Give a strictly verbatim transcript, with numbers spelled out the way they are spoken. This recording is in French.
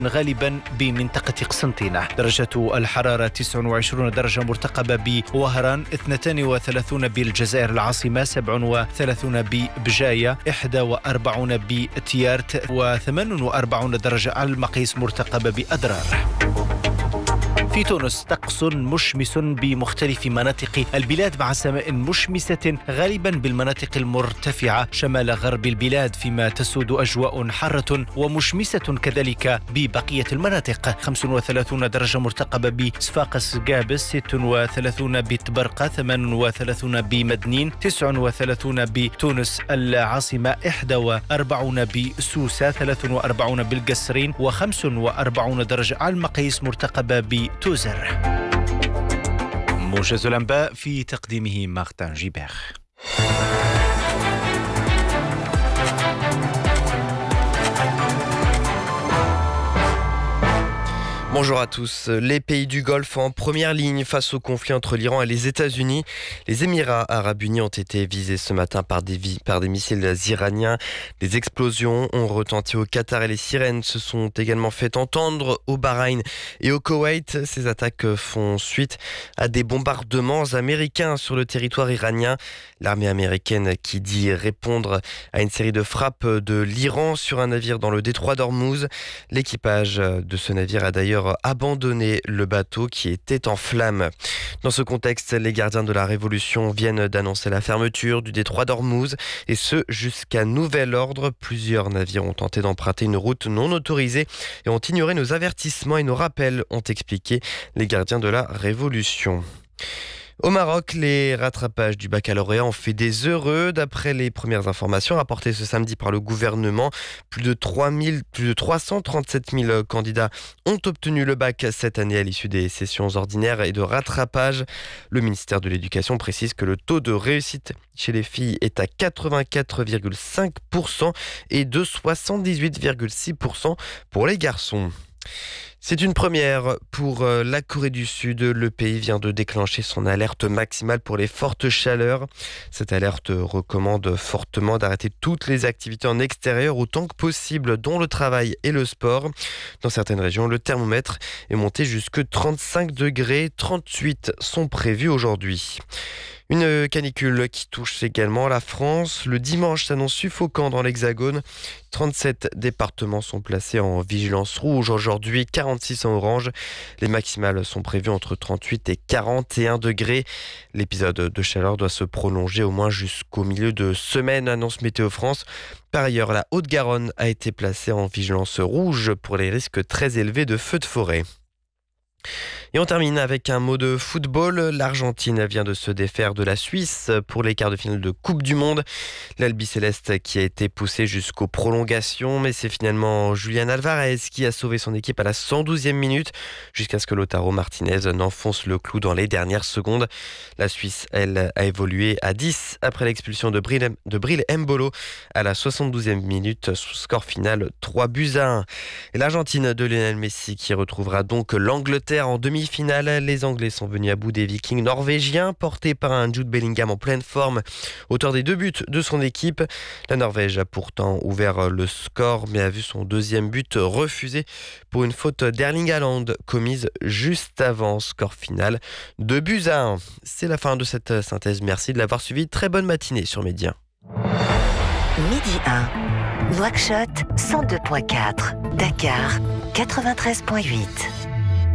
غالبا بمنطقة قسنطينة. درجة الحرارة تسعة وعشرين درجة مرتقبة بوهران، اثنتين وثلاثين بالجزائر العاصمة، سبعة وثلاثين ببجاية، إحدى وأربعين بتيارت، وثمان وأربعين درجة على المقيس مرتقبة بأدرار. في تونس طقس مشمس بمختلف مناطق البلاد مع سماء مشمسة غالبا بالمناطق المرتفعة شمال غرب البلاد، فيما تسود أجواء حارة ومشمسة كذلك ببقية المناطق. خمسة وثلاثين درجة مرتقبة بصفاقس قابس، ستة وثلاثين بتبرقة، ثمانية وثلاثين بمدنين، تسعة وثلاثين بتونس العاصمة، إحدى وأربعين بسوسة، ثلاثة وأربعين بالقصرين، وخمس وأربعين درجة على المقيس مرتقبة بتونس. توزر. موجز الأنباء في تقديمه مارتن جيبير. Bonjour à tous. Les pays du Golfe en première ligne face au conflit entre l'Iran et les États-Unis. Les Émirats arabes unis ont été visés ce matin par des, vi- par des missiles iraniens. Des explosions ont retenti au Qatar et les sirènes se sont également fait entendre au Bahreïn et au Koweït. Ces attaques font suite à des bombardements américains sur le territoire iranien. L'armée américaine qui dit répondre à une série de frappes de l'Iran sur un navire dans le détroit d'Ormuz. L'équipage de ce navire a d'ailleurs abandonné le bateau qui était en flammes. Dans ce contexte, les gardiens de la Révolution viennent d'annoncer la fermeture du détroit d'Ormuz, et ce jusqu'à nouvel ordre. Plusieurs navires ont tenté d'emprunter une route non autorisée et ont ignoré nos avertissements et nos rappels, ont expliqué les gardiens de la Révolution. Au Maroc, les rattrapages du baccalauréat ont fait des heureux. D'après les premières informations rapportées ce samedi par le gouvernement, plus de trois mille, plus de trois cent trente-sept mille candidats ont obtenu le bac cette année à l'issue des sessions ordinaires et de rattrapage. Le ministère de l'Éducation précise que le taux de réussite chez les filles est à quatre-vingt-quatre virgule cinq pour cent et de soixante-dix-huit virgule six pour cent pour les garçons. C'est une première pour la Corée du Sud. Le pays vient de déclencher son alerte maximale pour les fortes chaleurs. Cette alerte recommande fortement d'arrêter toutes les activités en extérieur autant que possible, dont le travail et le sport. Dans certaines régions, le thermomètre est monté jusqu'à trente-cinq degrés. trente-huit sont prévus aujourd'hui. Une canicule qui touche également la France. Le dimanche s'annonce suffocant dans l'Hexagone. trente-sept départements sont placés en vigilance rouge aujourd'hui, quarante-six en orange. Les maximales sont prévues entre trente-huit et quarante et un degrés. L'épisode de chaleur doit se prolonger au moins jusqu'au milieu de semaine, annonce Météo France. Par ailleurs, la Haute-Garonne a été placée en vigilance rouge pour les risques très élevés de feux de forêt. Et on termine avec un mot de football. L'Argentine vient de se défaire de la Suisse pour les quarts de finale de Coupe du Monde. L'Albiceleste qui a été poussé jusqu'aux prolongations, mais c'est finalement Julián Alvarez qui a sauvé son équipe à la cent douzième minute jusqu'à ce que Lautaro Martinez n'enfonce le clou dans les dernières secondes. La Suisse, elle, a évolué à dix après l'expulsion de Bril, de Bril Embolo à la soixante-douzième minute, score final trois buts à un. Et l'Argentine de Lionel Messi qui retrouvera donc l'Angleterre en demi-finale. Les Anglais sont venus à bout des Vikings norvégiens, portés par un Jude Bellingham en pleine forme, auteur des deux buts de son équipe. La Norvège a pourtant ouvert le score, mais a vu son deuxième but refusé pour une faute d'Erling Haaland commise juste avant. Score final deux buts à un. C'est la fin de cette synthèse. Merci de l'avoir suivi. Très bonne matinée sur Média. Midi un, Nouakchott cent deux virgule quatre, Dakar quatre-vingt-treize virgule huit.